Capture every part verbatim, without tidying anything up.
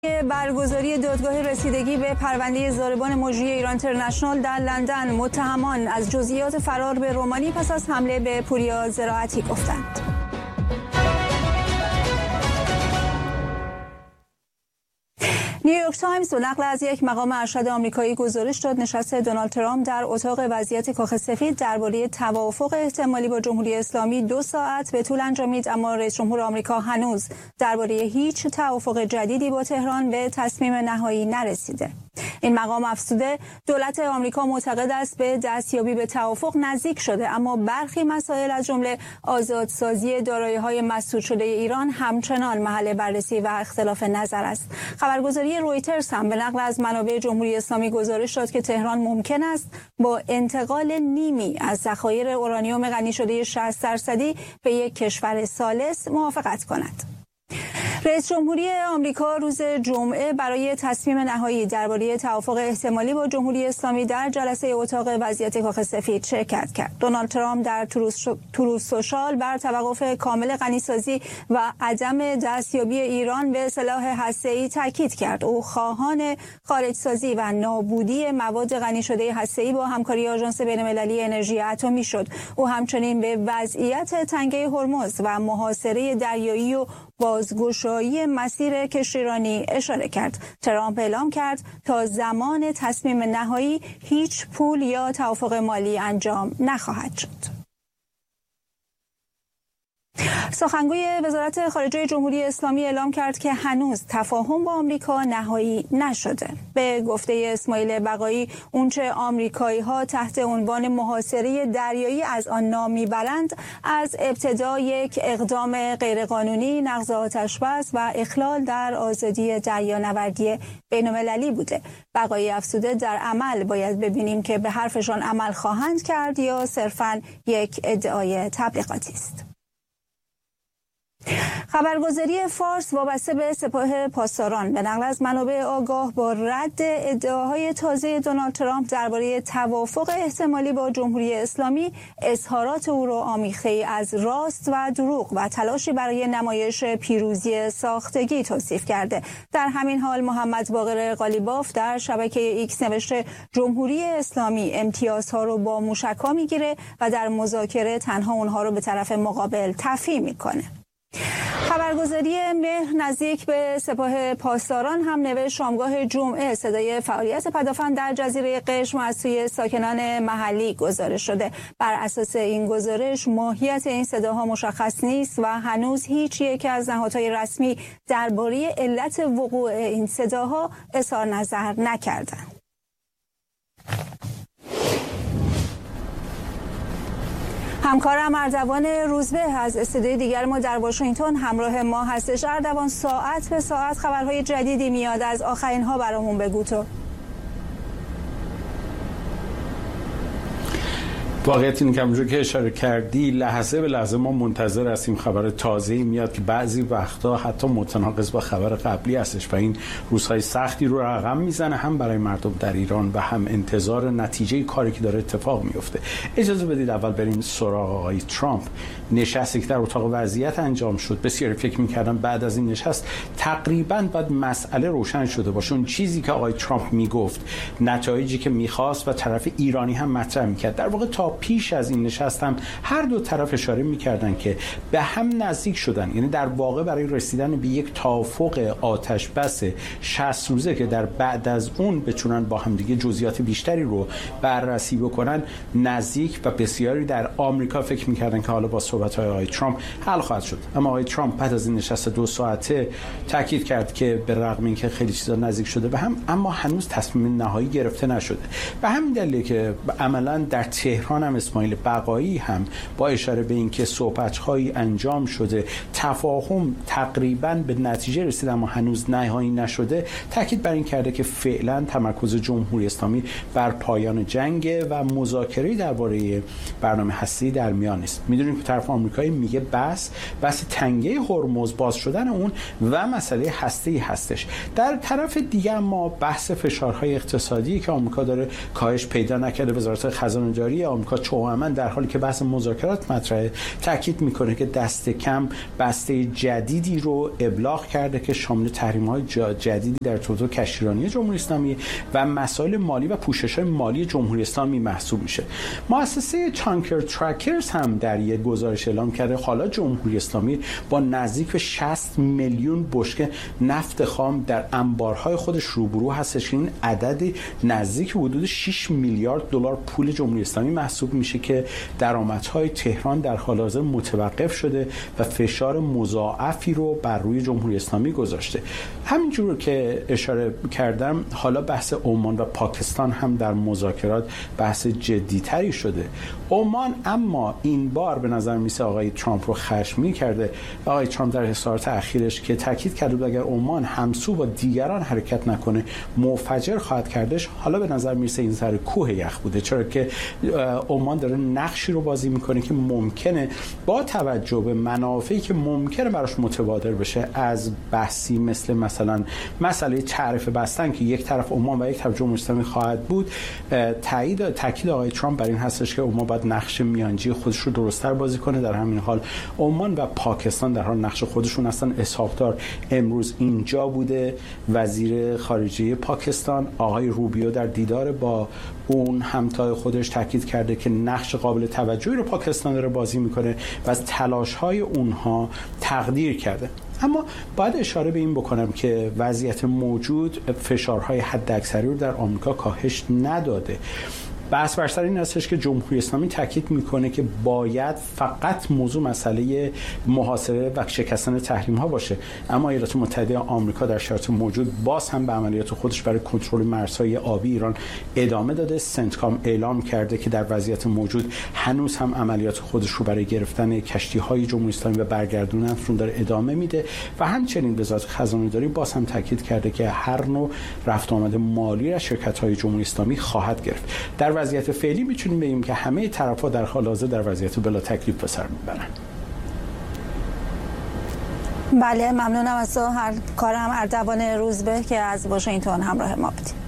برگزاری دادگاه رسیدگی به پرونده ضاربان مجری ایران اینترنشنال در لندن، متهمان از جزئیات فرار به رومانی پس از حمله به پوریا زراعتی گفتند. نیویورک تایمز به نقل از یک مقام ارشد آمریکایی گزارش داد نشست دونالد ترامپ در اتاق وضعیت کاخ سفید درباره توافق احتمالی با جمهوری اسلامی دو ساعت به طول انجامید، اما رئیس جمهور آمریکا هنوز درباره هیچ توافق جدیدی با تهران به تصمیم نهایی نرسیده. این مقام افزوده دولت آمریکا معتقد است به دستیابی به توافق نزدیک شده، اما برخی مسائل از جمله آزادسازی دارایی‌های مسدود شده ایران همچنان محل بررسی و اختلاف نظر است. خبرگزاری رویترز هم به نقل از منابع جمهوری اسلامی گزارش داد که تهران ممکن است با انتقال نیمی از ذخایر اورانیوم غنی شده شصت درصدی به یک کشور ثالث موافقت کند. رئیس جمهوری آمریکا روز جمعه برای تصمیم نهایی درباره توافق احتمالی با جمهوری اسلامی در جلسه اتاق وضعیت کاخ سفید شرکت کرد. دونالد ترامپ در تروث سوشال بر توقف کامل غنیسازی و عدم دستیابی ایران به سلاح هسته‌ای تاکید کرد. او خواهان خارجسازی و نابودی مواد غنی شده هسته‌ای با همکاری آژانس بین‌المللی انرژی اتمی شد. او همچنین به وضعیت تنگه هرمز و محاصره دریایی و بازگشایی مسیر کشتیرانی اشاره کرد. ترامپ اعلام کرد تا زمان تصمیم نهایی هیچ پول یا توافق مالی انجام نخواهد شد. سخنگوی وزارت خارجه جمهوری اسلامی اعلام کرد که هنوز تفاهم با آمریکا نهایی نشده. به گفته اسماعیل بقایی، اونچه آمریکایی‌ها تحت عنوان محاصره دریایی از آن نام میبرند از ابتدا یک اقدام غیرقانونی، نقض آتش‌بس و اخلال در آزادی دریانوردی بین‌المللی بوده. بقایی افزوده در عمل باید ببینیم که به حرفشان عمل خواهند کرد یا صرفاً یک ادعای تبلیغاتی است. خبرگزاری فارس وابسته به سپاه پاسداران به نقل از منابع آگاه با رد ادعاهای تازه دونالد ترامپ درباره توافق احتمالی با جمهوری اسلامی، اظهارات او را آمیخته از راست و دروغ و تلاشی برای نمایش پیروزی ساختگی توصیف کرده. در همین حال محمد باقر قالیباف در شبکه ایکس نوشته جمهوری اسلامی امتیازها رو با موشک‌ها میگیره و در مذاکره تنها اونها رو به طرف مقابل تفهیم میکنه. خبرگزاری مهر نزدیک به سپاه پاسداران هم نوشت شامگاه جمعه صدای فعالیت پدافند در جزیره قشم از سوی ساکنان محلی گزارش شده. بر اساس این گزارش ماهیت این صداها مشخص نیست و هنوز هیچ یک از نهادهای رسمی درباره علت وقوع این صداها اظهار نظر نکردند. همکارم اردوان روزبه از استودیوی دیگر ما در واشنگتن همراه ما هستش. اردوان، ساعت به ساعت خبرهای جدیدی میاد، از آخرین ها برامون بگو تو. واقعیت اینه که همونجور که اشاره کردی لحظه به لحظه ما منتظر هستیم خبر تازه‌ای میاد که بعضی وقتا حتی متناقض با خبر قبلی هستش و این روزهای سختی رو رقم میزنه، هم برای مردم در ایران و هم انتظار نتیجه کاری که داره اتفاق میفته. اجازه بدید اول بریم سراغ آقای ترامپ. نشستی که در اتاق وضعیت انجام شد، بسیاری فکر میکردن بعد از این نشست تقریبا باید مسئله روشن شده باشه. اون چیزی که آقای ترامپ میگفت، نتایجی که میخواست و طرف ایرانی هم مطرح میکرد، در واقع تا پیش از این نشست هم هر دو طرف اشاره میکردن که به هم نزدیک شدن، یعنی در واقع برای رسیدن به یک توافق آتش بس شصت روزه که در بعد از اون بتونن با هم دیگه جزئیات بیشتری رو بررسی بکنن نزدیک و بسیاری در آمریکا فکر میکردن که حالا با صحبت‌های آقای ترامپ حل خواهد شد. اما آقای ترامپ بعد از این نشست دو ساعته تاکید کرد که به رغم اینکه خیلی چیزا نزدیک شده به هم، اما هنوز تصمیم نهایی گرفته نشده. به همین دلیل که عملاً در تهران هم اسماعیل بقایی هم با اشاره به اینکه صحبت‌هایی انجام شده، تفاهم تقریباً به نتیجه رسید اما هنوز نهایی نشده، تاکید بر این کرده که فعلا تمرکز جمهوری اسلامی بر پایان جنگ و مذاکره درباره برنامه هسته‌ای در میان است. میدونیم که طرف آمریکایی میگه بس بس تنگه هرمز باز شدن اون و مسئله هسته‌ای هستش. در طرف دیگه ما بحث فشارهای اقتصادی که آمریکا داره کاهش پیدا نکرده، وزارت خزانه داری آمریکا آمریکا توأما در حالی که بحث مذاکرات مطرحه تاکید میکنه که دست کم بسته جدیدی رو ابلاغ کرده که شامل تحریم‌های جدیدی در توسط کشتیرانی جمهوری اسلامی و مسائل مالی و پوشش‌های مالی جمهوری اسلامی محسوب میشه. مؤسسه تانکر ترکرز هم در یک گزارش اعلام کرده حالا جمهوری اسلامی با نزدیک به شصت میلیون بشکه نفت خام در انبارهای خودش روبرو هستش. این عددی نزدیک حدود شش میلیارد دلار پول جمهوری اسلامی محسوب میشه که درآمدهای تهران در حال حاضر متوقف شده و فشار مضاعفی رو بر روی جمهوری اسلامی گذاشته. همینجور که اشاره کردم حالا بحث عمان و پاکستان هم در مذاکرات بحث جدی‌تری شده. عمان اما این بار به نظر میسه آقای ترامپ رو خشمگین کرده. آقای ترامپ در اظهارات اخیرش که تاکید کرده اگر عمان همسو با دیگران حرکت نکنه منفجر خواهد کردش، حالا به نظر میرسه این سر کوه یخ بوده، چرا که عمان داره نقشی رو بازی میکنه که ممکنه با توجه به منافعی که ممکنه براش متبادر بشه از بحثی مثل مثلا مسئله تعرفه بستن که یک طرف عمان و یک طرف جمهوری اسلامی خواهد بود، تایید تاکید آقای ترامپ بر این هستش که عمان باید نقش میانجی خودش رو درست‌تر بازی کنه. در همین حال عمان و پاکستان در حال نقش خودشون هستن. اسحاق دار امروز اینجا بوده، وزیر خارجه پاکستان آقای روبیو در دیدار با اون همتای خودش تاکید کرده که نقش قابل توجهی رو پاکستان داره بازی میکنه و از تلاش‌های اونها تقدیر کرده. اما باید اشاره به این بکنم که وضعیت موجود فشارهای حداکثری رو در آمریکا کاهش نداده. بحث بر سر این هستش که جمهوری اسلامی تاکید میکنه که باید فقط موضوع مسئله محاصره و شکستن تحریم ها باشه، اما ایالات متحده آمریکا در شرایط موجود باز هم به عملیات خودش برای کنترل مرزهای آبی ایران ادامه داده. سنتکام اعلام کرده که در وضعیت موجود هنوز هم عملیات خودش رو برای گرفتن کشتی های جمهوری اسلامی و برگردوندنشون داره ادامه میده و همچنین وزارت خزانه داری باز هم تاکید کرده که هر نوع رفت آمد مالی از شرکت های جمهوری اسلامی خواهد گرفت. در وضعیت فعلی میتونیم بگیم که همه طرف‌ها در حال حاضر در وضعیت بلا تکلیف به سر میبرن. بله، ممنونم از تو. هر کارم اردوان روزبه که از واشنگتن همراه ما بودیم.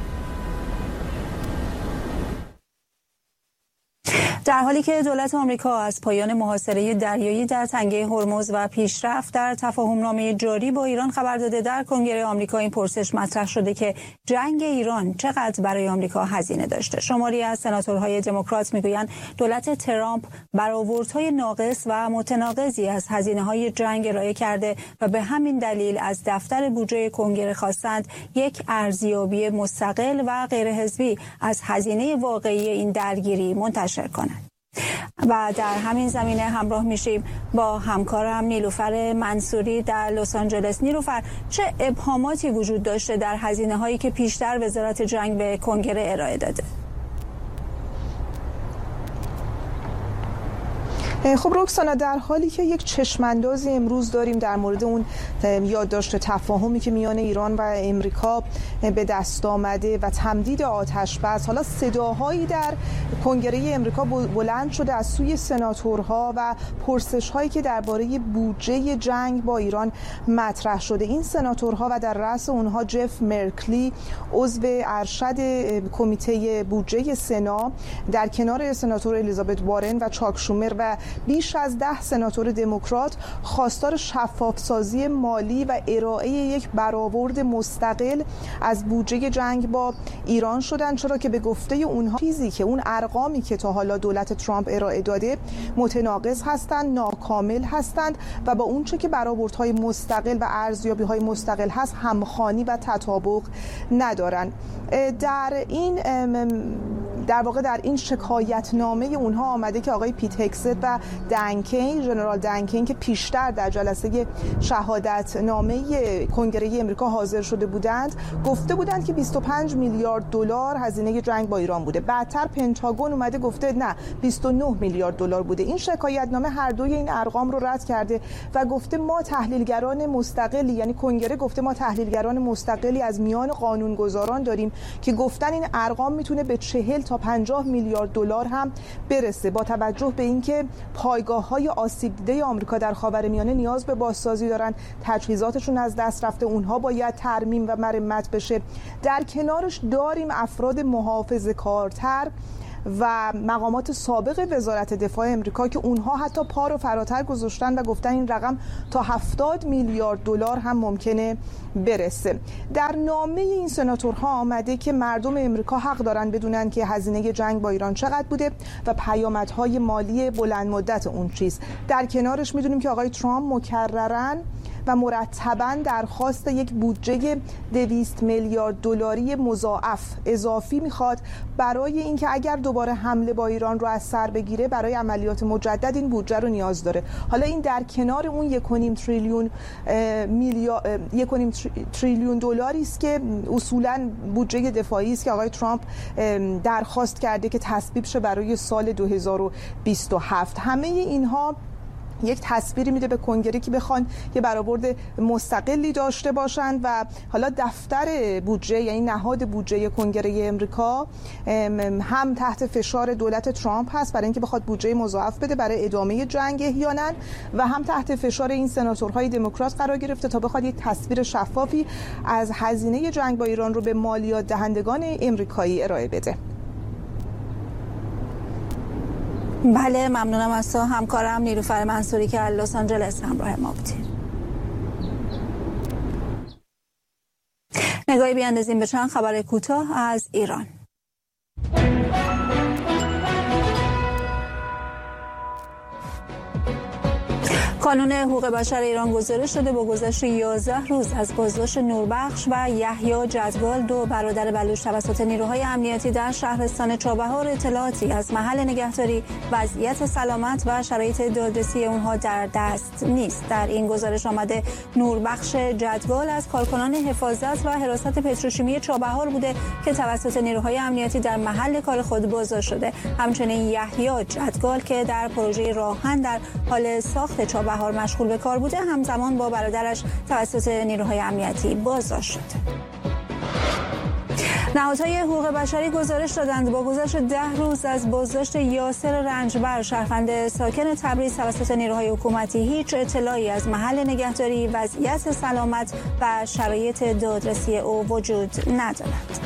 در حالی که دولت آمریکا از پایان محاصره دریایی در تنگه هرمز و پیشرفت در تفاهمنامه جاری با ایران خبر داده، در کنگره آمریکا این پرسش مطرح شده که جنگ ایران چقدر برای آمریکا هزینه داشته. شماری از سناتورهای دموکرات میگویند دولت ترامپ برآوردهای ناقص و متناقضی از هزینه‌های جنگ ارائه کرده و به همین دلیل از دفتر بودجه کنگره خواستند یک ارزیابی مستقل و غیر حزبی از هزینه واقعی این درگیری منتشر کنند. و در همین زمینه همراه میشیم با همکارم نیلوفر منصوری در لس آنجلس. نیلوفر، چه ابهاماتی وجود داشته در هزینه هایی که پیشتر وزارت جنگ به کنگره ارائه داده؟ خب رکسانا، در حالی که یک چشماندازی امروز داریم در مورد اون یادداشت تفاهمی که میان ایران و امریکا به دست آمده و تمدید آتش بس، حالا صداهایی در کنگره امریکا بلند شده از سوی سناتورها و پرسش‌هایی که درباره بودجه جنگ با ایران مطرح شده. این سناتورها و در رأس اونها جف مرکلی، عضو ارشد کمیته بودجه سنا، در کنار سناتور الیزابت وارن و چاک شومر و بیش از ده سناتور دموکرات خواستار شفافسازی مالی و ارائه یک برآورد مستقل از بودجه جنگ با ایران شدند، چرا که به گفته اونها چیزی که اون ارقامی که تا حالا دولت ترامپ ارائه داده متناقض هستند، ناکامل هستند و با اون چه که برآوردهای مستقل و ارزیابی‌های مستقل هست همخوانی و تطابق ندارند. در این در واقع در این شکایتنامه اونها آمده که آقای پیت هکست و دنکین، ژنرال دنکین که پیشتر در جلسه شهادت نامه کنگره امریکا حاضر شده بودند، گفته بودند که بیست و پنج میلیارد دلار هزینه جنگ با ایران بوده. بعدتر پنتاگون اومده گفته نه، بیست و نه میلیارد دلار بوده. این شکایتنامه هر دوی این ارقام رو رد کرده و گفته ما تحلیلگران مستقلی، یعنی کنگره گفته ما تحلیلگران مستقلی از میان قانونگذاران داریم که گفتن این ارقام میتونه به چهل تا پنجاه میلیارد دلار هم برسه، با توجه به اینکه پایگاه‌های آسیب دیده آمریکا در خاورمیانه نیاز به بازسازی دارن، تجهیزاتشون از دست رفته، اونها باید ترمیم و مرمت بشه. در کنارش داریم افراد محافظه‌کارتر و مقامات سابق وزارت دفاع امریکا که اونها حتی پا رو فراتر گذاشتن و گفتن این رقم تا هفتاد میلیارد دلار هم ممکنه برسه. در نامه این سناتورها آمده که مردم امریکا حق دارن بدونن که هزینه جنگ با ایران چقدر بوده و پیامدهای مالی بلند مدت اون چیز. در کنارش میدونیم که آقای ترامپ مکررن و مرتباً درخواست یک بودجه دویست میلیارد دلاری مضاعف اضافی میخواد برای اینکه اگر دوباره حمله با ایران رو از سر بگیره برای عملیات مجدد این بودجه رو نیاز داره. حالا این در کنار اون یک و نیم تریلیون میلیارد یک و نیم تریلیون دلاری است که اصولاً بودجه دفاعی است که آقای ترامپ درخواست کرده که تصویب شه برای سال دو هزار و بیست و هفت. همه اینها یک تصویری میده به کنگره که بخوان یه برآورد مستقلی داشته باشند و حالا دفتر بودجه یعنی نهاد بودجه کنگره امریکا هم تحت فشار دولت ترامپ هست برای اینکه بخواد بودجه مضاعف بده برای ادامه جنگ احیانا و هم تحت فشار این سناتورهای دموکرات قرار گرفته تا بخواد یک تصویر شفافی از هزینه جنگ با ایران رو به مالیات دهندگان امریکایی ارائه بده. بله، ممنونم از تو همکارم نیلوفر منصوری که از لس آنجلس همراه ما بودید. نگاهی بیاندازیم به چند خبر کوتاه از ایران. کانون حقوق بشر ایران گزارش داده با گذشت یازده روز از بازداشت نوربخش و یحیی جدگال دو برادر بلوچ توسط نیروهای امنیتی در شهرستان چابهار اطلاعاتی از محل نگهداری، وضعیت سلامت و شرایط دادرسی اونها در دست نیست. در این گزارش آمده نوربخش جدگال از کارکنان حفاظت و حراست پتروشیمی چابهار بوده که توسط نیروهای امنیتی در محل کار خود بازداشت شده. همچنین یحیی جدگال که در پروژه راهن در حال ساخت چابهار مشغول به کار بوده همزمان با برادرش توسط نیروهای امنیتی بازداشت شد. نهادهای حقوق بشری گزارش دادند با گذشت ده روز از بازداشت یاسر رنجبر شهروند ساکن تبریز توسط نیروهای حکومتی هیچ اطلاعی از محل نگهداری، وضعیت سلامت و شرایط دادرسی او وجود ندارد.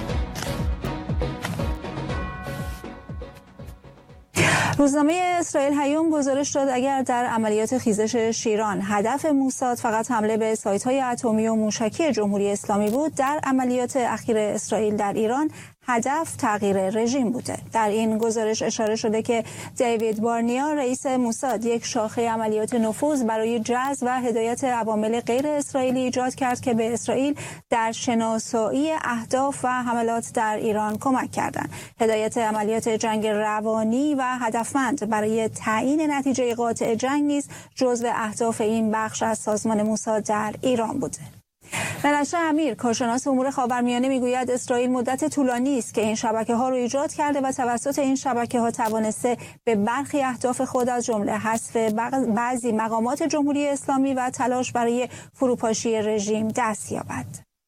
روزنامه اسرائیل هیوم گزارش داد اگر در عملیات خیزش شیران هدف موساد فقط حمله به سایت‌های اتمی و موشکی جمهوری اسلامی بود، در عملیات اخیر اسرائیل در ایران هدف تغییر رژیم بوده. در این گزارش اشاره شده که دیوید بارنیا رئیس موساد یک شاخه عملیات نفوذ برای جذب و هدایت عوامل غیر اسرائیلی ایجاد کرد که به اسرائیل در شناسایی اهداف و حملات در ایران کمک کردند. هدایت عملیات جنگ روانی و هدفمند برای تعیین نتیجه قاطع جنگ نیز جزو اهداف این بخش از سازمان موساد در ایران بوده. منشه امیر کارشناس امور خاورمیانه میگوید اسرائیل مدت طولانی است که این شبکه‌ها رو ایجاد کرده و توسط این شبکه‌ها توانسته به برخی اهداف خود از جمله حذف بعضی مقامات جمهوری اسلامی و تلاش برای فروپاشی رژیم دست یابد.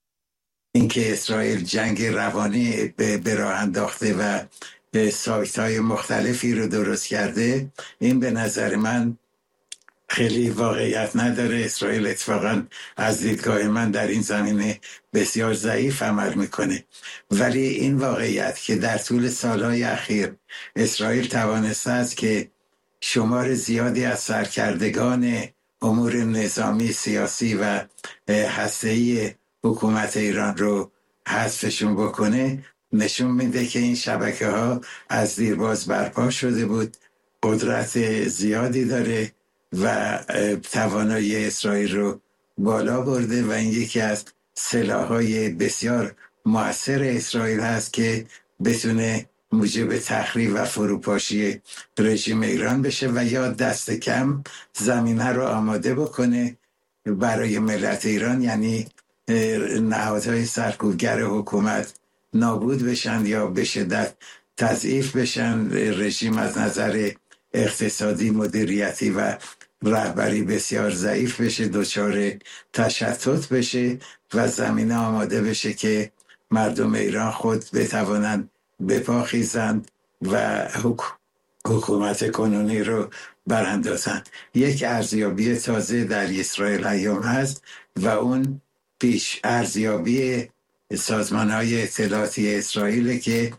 اینکه اسرائیل جنگ روانی به راه انداخته و سایت‌های مختلفی رو درست کرده، این به نظر من خیلی واقعیت نداره. اسرائیل اتفاقا از دیدگاه من در این زمینه بسیار ضعیف عمل میکنه، ولی این واقعیت که در طول سالهای اخیر اسرائیل توانسته است که شمار زیادی از سرکردگان امور نظامی، سیاسی و هسته‌ای حکومت ایران رو حذفشون بکنه، نشون میده که این شبکه ها از دیرباز برپا شده بود، قدرت زیادی داره و توانایی اسرائیل رو بالا برده و این یکی از سلاح‌های بسیار مؤثر اسرائیل هست که بتونه موجب تخریب و فروپاشی رژیم ایران بشه و یا دست کم زمینه رو آماده بکنه برای ملت ایران، یعنی نهادهای سرکوبگر حکومت نابود بشن یا به شدت تضعیف بشن، رژیم از نظر اقتصادی، مدیریتی و رهبری بسیار ضعیف بشه، دچار تشتت بشه و زمینه آماده بشه که مردم ایران خود بتوانند بپا خیزند و حک- حکومت کنونی رو براندازند. یک ارزیابی تازه در اسرائیل هیوم هست و اون پیش ارزیابی سازمان‌های اطلاعاتی اسرائیل که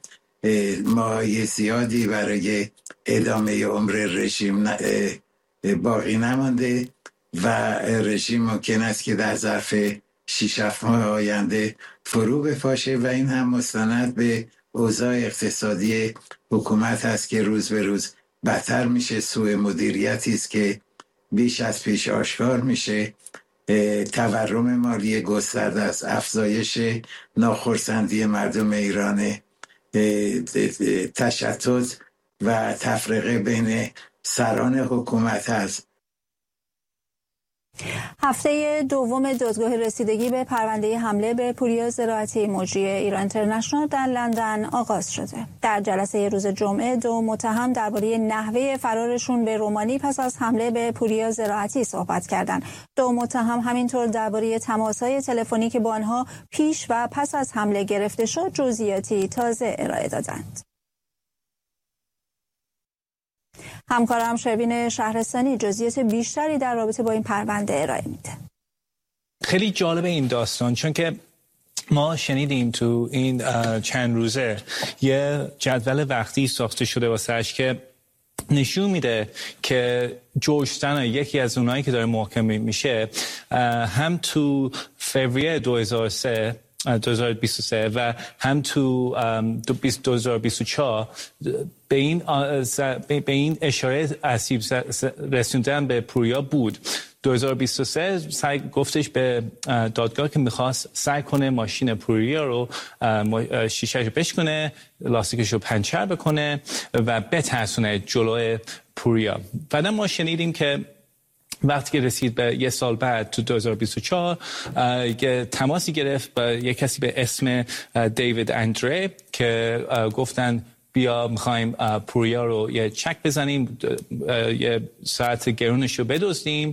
ماهای زیادی برای ادامه عمر رژیم باقی نمانده و رژیم ممکن است که در ظرف شش هفت ماه آینده فرو بپاشه و این هم مستند به اوضاع اقتصادی حکومت است که روز به روز بدتر میشه. سوء مدیریتی است که بیش از پیش آشکار میشه. تورم مالی گسترده است، افزایش ناخرسندی مردم ایران، تشتت و تفرقه بین سران حکومت است. هفته دوم دادگاه رسیدگی به پرونده حمله به پوریا زراعتی مجری ایران اینترنشنال در لندن آغاز شده. در جلسه روز جمعه دو متهم درباره نحوه فرارشون به رومانی پس از حمله به پوریا زراعتی صحبت کردند. دو متهم همینطور درباره تماس‌های تلفنی که با آنها پیش و پس از حمله گرفته شد جزئیاتی تازه ارائه دادند. همکارم شبین شهرستانی جزئیات بیشتری در رابطه با این پرونده ارائه میده. خیلی جالب این داستان، چون که ما شنیدیم تو این چند روزه یه جدول وقتی ساخته شده واسش که نشون میده که جوشتن یکی از اونایی که داره محاکمه میشه هم تو فوریه دو هزار و بیست و سه و هم تو دو هزار و بیست و چهار به این به این اشاره اسیب رسوندن به پوریا بود. دو هزار و بیست و سه سعی گفتش به دادگاه که میخواست سعی کنه ماشین پوریا رو شیشه‌اش رو بشکنه، لاستیکش رو پنچر بکنه و بترسونه جلوی پوریا. بعدا ما شنیدیم که وقتی که رسید به یه سال بعد تو دو هزار و بیست و چهار یه تماسی گرفت با یه کسی به اسم دیوید اندره که گفتن بیا میخوایم پوریا رو یه چک بزنیم، یه ساعت گرونش رو بدزدیم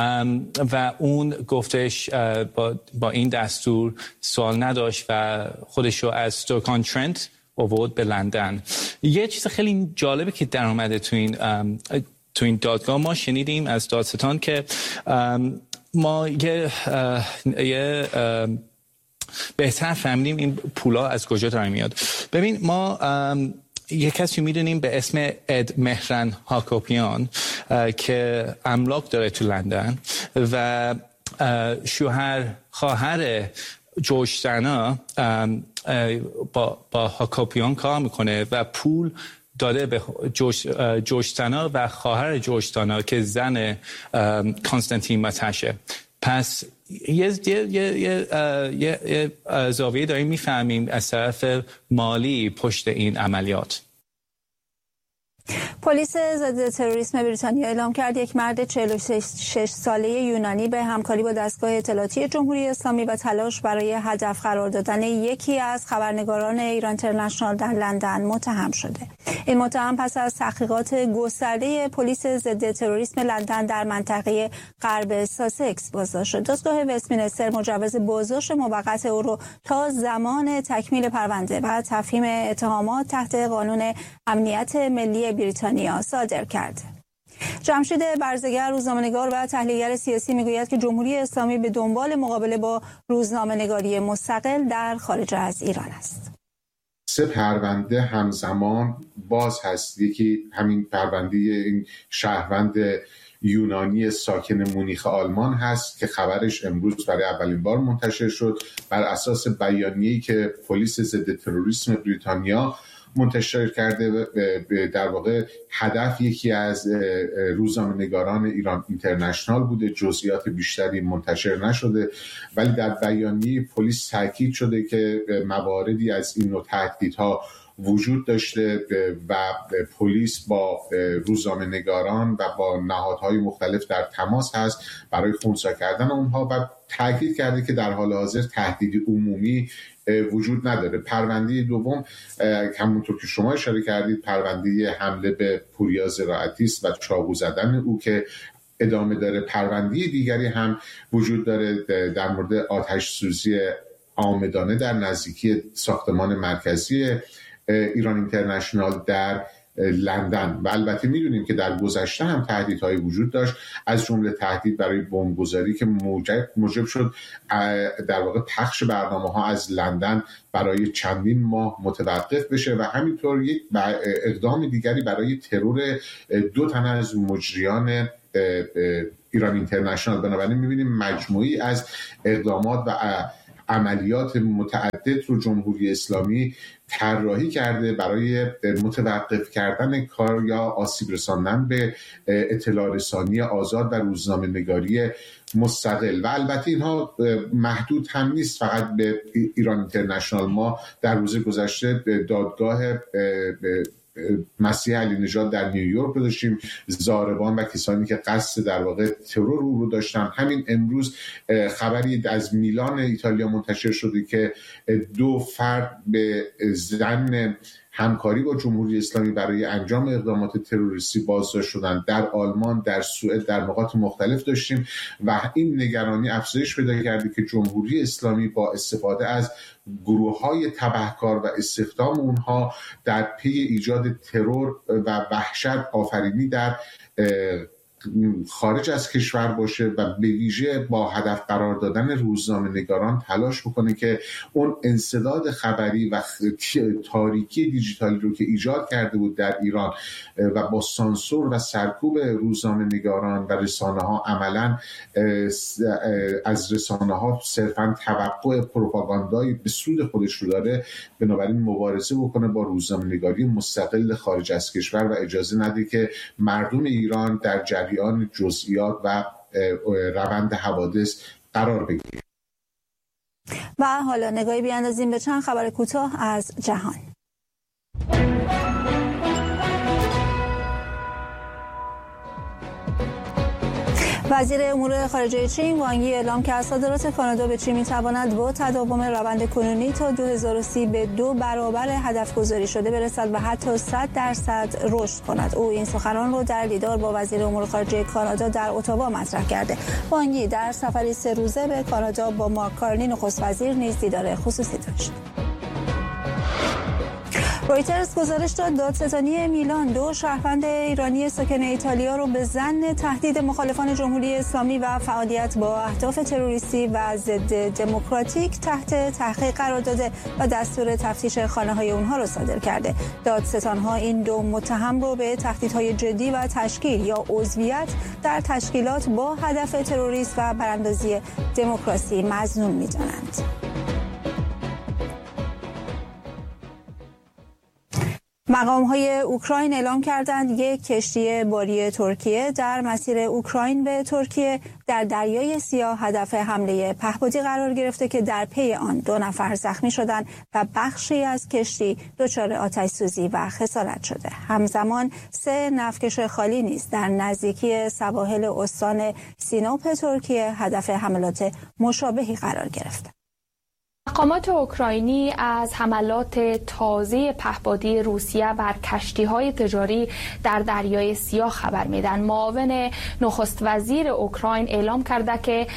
و اون گفتش با, با این دستور سوال نداشت و خودش رو از ستوکان ترنت آورد به لندن. یه چیز خیلی جالبه که در اومده تو این تو این دادگاه ما شنیدیم از دادستان که ما یه, یه بهتر فهمیدیم این پولا از کجا داره میاد. ببین ما یه کسی میدونیم به اسم اد مهران هاکوپیان که املاک داره تو لندن و شوهر خواهر جوشتنا با, با هاکوپیان کار میکنه و پول داده به جوش، جوشتنا و خواهر جوشتنا که زن کانستانتین متشه. پس یه, یه, یه, یه, یه زاویه داریم میفهمیم از طرف مالی پشت این عملیات. پلیس ضد تروریسم بریتانیا اعلام کرد یک مرد چهل و شش ساله یونانی به همکاری با دستگاه اطلاعاتی جمهوری اسلامی و تلاش برای هدف قرار دادن یکی از خبرنگاران ایران اینترنشنال در لندن متهم شده. این متهم پس از تحقیقات گسترده پلیس ضد تروریسم لندن در منطقه غرب ساسکس بازداشت شد. دادگاه وستمینستر مجوز بازداشت موقت او را تا زمان تکمیل پرونده و تفهیم اتهامات تحت قانون امنیت ملی بریتانیا صادر کرد. جمشید برزگر روزنامه‌نگار و تحلیلگر سیاسی میگوید که جمهوری اسلامی به دنبال مقابله با روزنامه‌نگاری مستقل در خارج از ایران است. سه پرونده همزمان باز هست. یکی همین پرونده این شهروند یونانی ساکن مونیخ آلمان هست که خبرش امروز برای اولین بار منتشر شد بر اساس بیانیه‌ای که پلیس ضد تروریسم بریتانیا منتشر کرده. در واقع هدف یکی از روزنامه‌نگاران ایران اینترنشنال بوده. جزئیات بیشتری منتشر نشده، ولی در بیانیه پلیس تاکید شده که مواردی از این نوع تهدیدها وجود داشته و پلیس با روزنامه‌نگاران و با نهادهای مختلف در تماس هست برای خنثی کردن اونها و تاکید کرده که در حال حاضر تهدید عمومی وجود نداره. پرونده دوم همونطور که شما اشاره کردید پرونده حمله به پوریا زراعتی است و چاقو زدن او که ادامه داره. پرونده دیگری هم وجود داره در مورد آتش سوزی عامدانه در نزدیکی ساختمان مرکزی ایران اینترنشنال در لندن. و البته میدونیم که در گذشته هم تهدیدهای وجود داشت، از جمله تهدید برای بمبگذاری که موجب موجب شد در واقع پخش برنامه‌ها از لندن برای چندین ماه متوقف بشه و همینطور یک اقدام دیگری برای ترور دو تن از مجریان ایران اینترنشنال. بنابراین می‌بینیم مجموعی از اقدامات و عملیات متعدد رو جمهوری اسلامی طراحی کرده برای متوقف کردن کار یا آسیب رساندن به اطلاع رسانی آزاد و روزنامه نگاری مستقل. و البته اینها محدود هم نیست فقط به ایران اینترنشنال. ما در روز گذشته دادگاه مسیح علی نژاد در نیویورک رو داشتیم، ضاربان و کسانی که قصد در واقع ترور او رو داشتن. همین امروز خبری از میلان ایتالیا منتشر شده که دو فرد به ظن همکاری با جمهوری اسلامی برای انجام اقدامات تروریستی بازداشت شدن. در آلمان، در سوئد، در نقاط مختلف داشتیم و این نگرانی افزایش پیدا کرده که جمهوری اسلامی با استفاده از گروه‌های تبهکار و استخدام اونها در پی ایجاد ترور و وحشت آفرینی در خارج از کشور باشه و به ویژه با هدف قرار دادن روزنامه‌نگاران تلاش بکنه که اون انسداد خبری و تاریکی دیجیتالی رو که ایجاد کرده بود در ایران و با سانسور و سرکوب روزنامه‌نگاران و رسانه‌ها عملاً از رسانه‌ها صرفاً توقع پروپاگاندایی به سود خودش رو داره، بنابراین مبارزه بکنه با روزنامه‌نگاری مستقل خارج از کشور و اجازه نده که مردم ایران در جریان جزئیات و روند حوادث قرار بگیره. و حالا نگاهی بیاندازیم به چند خبر کوتاه از جهان. وزیر امور خارجه چین وانگ یی اعلام کرد صادرات کانادا به چین می‌تواند با تداوم روند کنونی تا دو هزار و سی به دو برابر هدف گذاری شده برسد و حتی صد درصد رشد کند. او این سخنان را در دیدار با وزیر امور خارجه کانادا در اتاوا مطرح کرده. وانگ یی در سفری سه روزه به کانادا با مارک کارنی نخست وزیر نیز دیدار خصوصی داشت. رویترز گزارش داد دادستانی میلان دو شهروند ایرانی ساکن ایتالیا رو به ظن تهدید مخالفان جمهوری اسلامی و فعالیت با اهداف تروریستی و ضد دموکراتیک تحت تحقیق قرار داده و دستور تفتیش خانه‌های اونها رو صادر کرده. دادستان‌ها این دو متهم رو به تهدیدهای جدی و تشکیل یا عضویت در تشکیلات با هدف تروریست و براندازی دموکراسی مظنون می‌دانند. مقام‌های اوکراین اعلام کردند یک کشتی باری ترکیه در مسیر اوکراین به ترکیه در دریای سیاه هدف حمله پهپادی قرار گرفته که در پی آن دو نفر زخمی شدند و بخشی از کشتی دچار آتش‌سوزی و خسارت شده. همزمان سه نفتکش خالی نیز در نزدیکی سواحل استان سینوپ ترکیه هدف حملات مشابهی قرار گرفته. مقامات اوکراینی از حملات تازه پهپادی روسیه بر کشتی‌های تجاری در دریای سیاه خبر میدن. معاون نخست وزیر اوکراین اعلام کرده که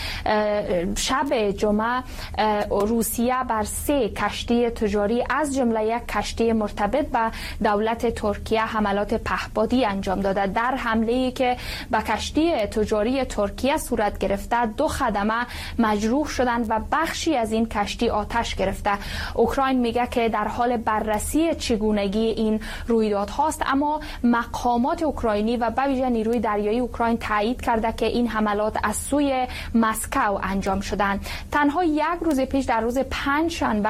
شب جمعه روسیه بر سه کشتی تجاری از جمله یک کشتی مرتبط به دولت ترکیه حملات پهپادی انجام داده. در حمله‌ای که به کشتی تجاری ترکیه صورت گرفته دو خدمه مجروح شدند و بخشی از این کشتی آتش گرفته. اوکراین میگه که در حال بررسی چگونگی این رویداد هاست، اما مقامات اوکراینی و به ویژه نیروی دریایی اوکراین تایید کرده که این حملات از سوی مسکو انجام شدند. تنها یک روز پیش در روز پنج شنبه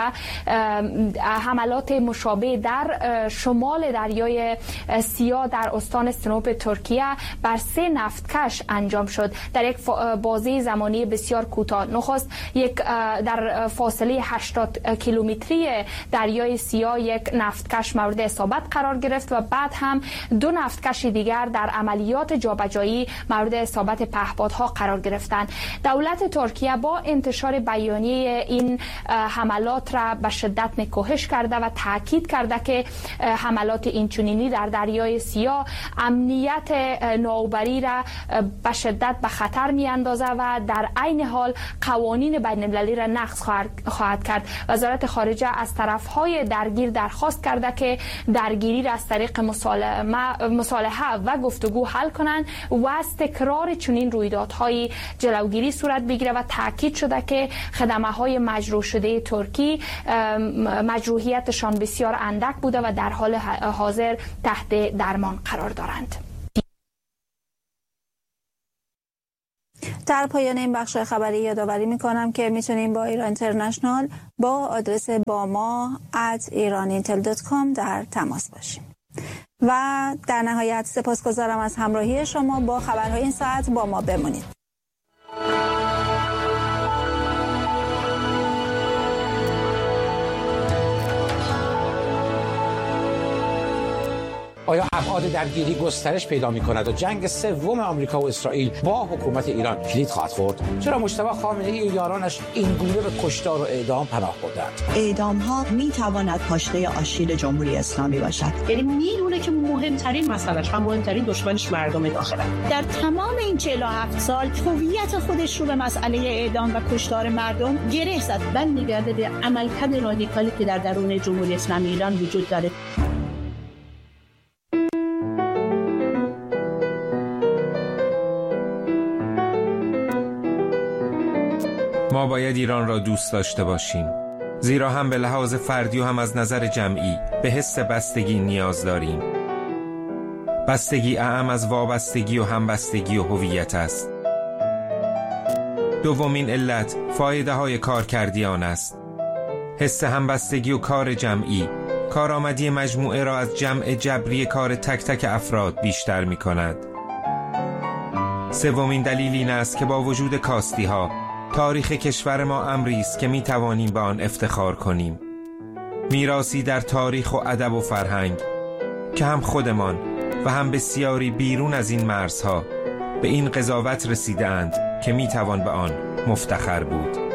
حملات مشابه در شمال دریای سیاه در استان سینوپ ترکیه بر سه نفتکش انجام شد در یک بازه زمانی بسیار کوتاه. نخست یک در فاصله هشتاد کیلومتری دریای سیاه یک نفتکش مورد اصابت قرار گرفت و بعد هم دو نفتکش دیگر در عملیات جابجایی مورد اصابت پهپادها قرار گرفتند. دولت ترکیه با انتشار بیانیه این حملات را به شدت نکوهش کرده و تاکید کرده که حملات اینچنینی در دریای سیاه امنیت نوآوری را به شدت به خطر می اندازه و در عین حال قوانین بین المللی را نقض خواهد خواهد کرد. وزارت خارجه از طرفهای درگیر درخواست کرده که درگیری را از طریق مصالحه و گفتگو حل کنند و از تکرار چنین رویدادهای جلوگیری صورت بگیره و تاکید شده که خدمه‌های مجروح شده ترکی مجروحیتشان بسیار اندک بوده و در حال حاضر تحت درمان قرار دارند. در پایان این بخش خبری یادآوری می‌کنم که میتونیم با ایران اینترنشنال با آدرس با ما ات ایران اینتل دات کام در تماس باشیم. و در نهایت سپاسگزارم از همراهی شما با خبرهای این ساعت. با ما بمونید. آیا ابعاد درگیری گسترش پیدا می‌کند و جنگ سوم آمریکا و اسرائیل با حکومت ایران کلید خواهد خورد؟ چرا مجتبی خامنه‌ای و یارانش این گونه به کشتار و اعدام پناه بردند؟ اعدام‌ها می‌تواند پاشنه آشیل جمهوری اسلامی باشد. یعنی میدونه که مهمترین مسئله‌اش و مهمترین دشمنش مردم داخله. در تمام این چهل و هفت سال هویت خودش رو به مسئله اعدام و کشتار مردم گره زد. بل می‌گرده به عملکرد رادیکالی که در درون جمهوری اسلامی ایران وجود داره. ما باید ایران را دوست داشته باشیم، زیرا هم به لحاظ فردی و هم از نظر جمعی به حس بستگی نیاز داریم. بستگی اعم از وابستگی و همبستگی و هویت است. دومین علت فایده های کارکردیان است. حس همبستگی و کار جمعی کارآمدی مجموعه را از جمع جبری کار تک تک افراد بیشتر می کند. سومین دلیل این است که با وجود کاستی ها تاریخ کشور ما امری است که می توانیم به آن افتخار کنیم. میراثی در تاریخ و ادب و فرهنگ که هم خودمان و هم بسیاری بیرون از این مرزها به این قضاوت رسیده‌اند که می توان به آن مفتخر بود.